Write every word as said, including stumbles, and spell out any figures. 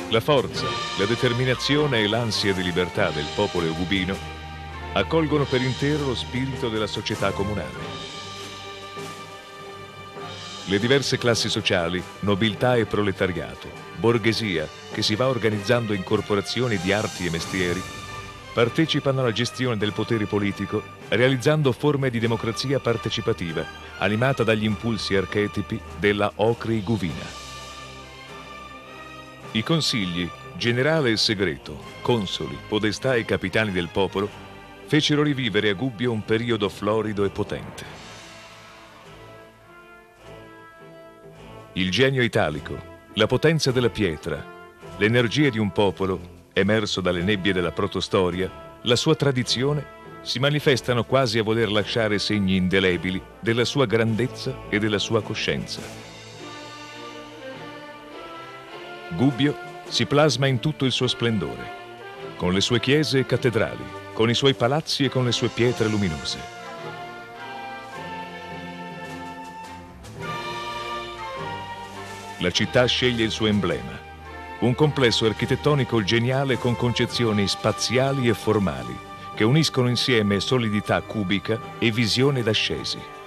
La forza, la determinazione e l'ansia di libertà del popolo eugubino accolgono per intero lo spirito della società comunale. Le diverse classi sociali, nobiltà e proletariato, borghesia, che si va organizzando in corporazioni di arti e mestieri, partecipano alla gestione del potere politico, realizzando forme di democrazia partecipativa, animata dagli impulsi archetipi della Ocri Guvina. I consigli, generale e segreto, consoli, podestà e capitani del popolo, fecero rivivere a Gubbio un periodo florido e potente. Il genio italico, la potenza della pietra, l'energia di un popolo, emerso dalle nebbie della protostoria, la sua tradizione, si manifestano quasi a voler lasciare segni indelebili della sua grandezza e della sua coscienza. Gubbio si plasma in tutto il suo splendore, con le sue chiese e cattedrali, con i suoi palazzi e con le sue pietre luminose. La città sceglie il suo emblema, un complesso architettonico geniale con concezioni spaziali e formali che uniscono insieme solidità cubica e visione d'ascesi.